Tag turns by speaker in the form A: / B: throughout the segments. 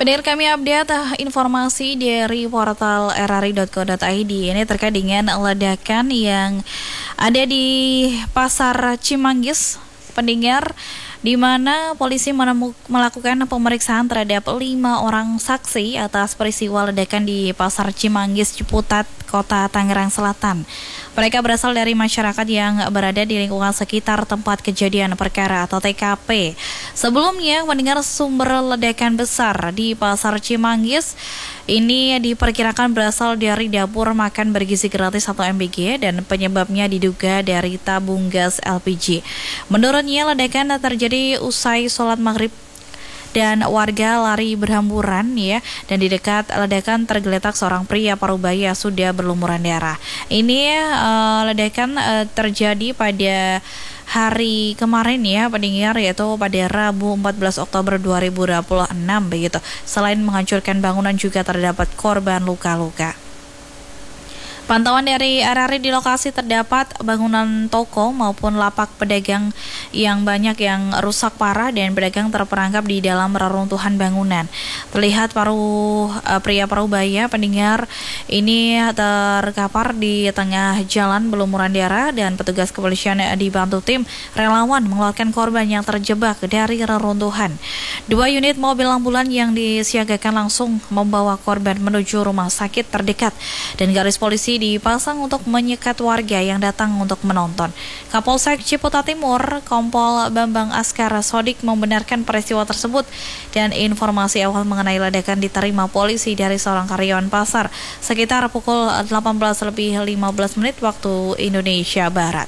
A: Pendengar kami update informasi dari portal rri.co.id. Ini terkait dengan ledakan yang ada di Pasar Cimanggis, pendengar, di mana polisi melakukan pemeriksaan terhadap 5 orang saksi atas peristiwa ledakan di Pasar Cimanggis, Ciputat, Kota Tangerang Selatan. Mereka berasal dari masyarakat yang berada di lingkungan sekitar tempat kejadian perkara atau TKP. Sebelumnya, mendengar sumber ledakan besar di Pasar Cimanggis ini diperkirakan berasal dari dapur makan bergizi gratis atau MBG dan penyebabnya diduga dari tabung gas LPG. Menurutnya, ledakan terjadi usai sholat maghrib dan warga lari berhamburan dan di dekat ledakan tergeletak seorang pria parubaya sudah berlumuran darah. Ini ledakan terjadi pada hari kemarin pendengar, yaitu pada Rabu 14 Oktober 2026 begitu. Selain menghancurkan bangunan juga terdapat korban luka-luka. Pantauan dari RRI di lokasi terdapat bangunan toko maupun lapak pedagang yang banyak yang rusak parah dan pedagang terperangkap di dalam reruntuhan bangunan. Terlihat pria parubaya pendengar ini terkapar di tengah jalan berlumuran darah dan petugas kepolisian dibantu tim relawan mengeluarkan korban yang terjebak dari reruntuhan. 2 unit mobil ambulan yang disiagakan langsung membawa korban menuju rumah sakit terdekat dan garis polisi dipasang untuk menyekat warga yang datang untuk menonton. Kapolsek Ciputat Timur, Kompol Bambang Askara Sodik membenarkan peristiwa tersebut dan informasi awal mengenai ledakan diterima polisi dari seorang karyawan pasar sekitar pukul 18:15 waktu Indonesia Barat.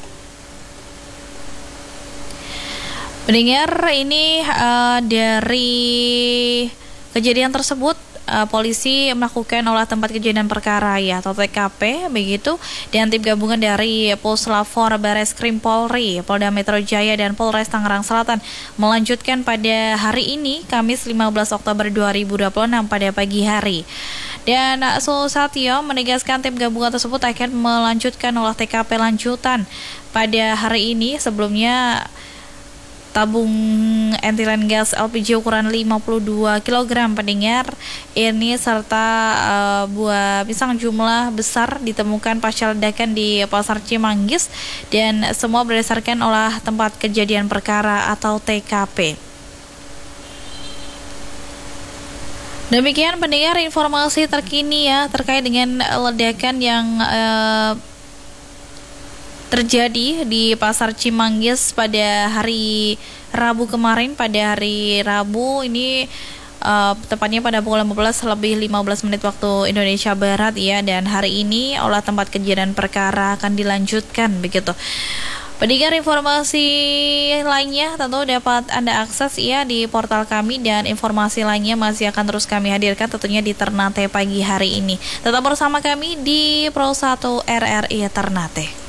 A: Pendengar, ini dari kejadian tersebut polisi melakukan olah tempat kejadian perkara atau TKP begitu, dan tim gabungan dari Puslapfor Bareskrim Polri, Polda Metro Jaya dan Polres Tangerang Selatan melanjutkan pada hari ini Kamis 15 Oktober 2026 pada pagi hari. Dan Susatyo menegaskan tim gabungan tersebut akan melanjutkan olah TKP lanjutan pada hari ini. Sebelumnya tabung etilen gas LPG ukuran 52 kg pendengar ini serta buah pisang jumlah besar ditemukan pasca ledakan di Pasar Cimanggis dan semua berdasarkan olah tempat kejadian perkara atau TKP. Demikian pendengar informasi terkini terkait dengan ledakan yang terjadi di Pasar Cimanggis pada hari Rabu kemarin. Pada hari Rabu ini tepatnya pada pukul 15:15 waktu Indonesia Barat dan hari ini olah tempat kejadian perkara akan dilanjutkan begitu. Pendengar, informasi lainnya tentu dapat Anda akses di portal kami dan informasi lainnya masih akan terus kami hadirkan tentunya di Ternate pagi hari ini. Tetap bersama kami di Pro 1 RRI Ternate.